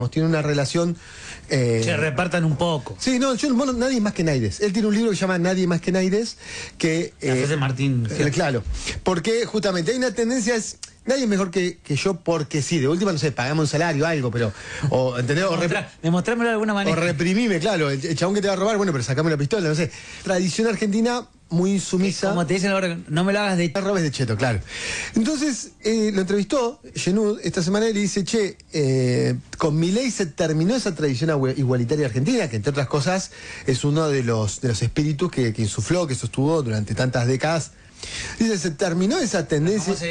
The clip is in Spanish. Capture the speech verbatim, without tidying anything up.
Tiene una relación... Eh, Se repartan un poco. Sí, no, yo, bueno, Nadie más que Naides. Él tiene un libro que se llama Nadie más que Naides, que... Eh, de Martín. Eh, claro, porque justamente hay una tendencia, es... Nadie es mejor que, que yo porque sí. De última, no sé, pagamos un salario, algo, pero... O, ¿entendés? O rep... Demostrámelo de alguna manera. O reprimime, claro. El, el chabón que te va a robar, bueno, pero sacame una pistola, no sé. Tradición argentina muy sumisa. Como te dicen ahora, no me lo hagas de... No robes de cheto, claro. Entonces, eh, lo entrevistó Genud esta semana y le dice, che, eh, con Milei se terminó esa tradición igualitaria argentina, que entre otras cosas es uno de los, de los espíritus que, que insufló, que sostuvo durante tantas décadas. Dice, se terminó esa tendencia...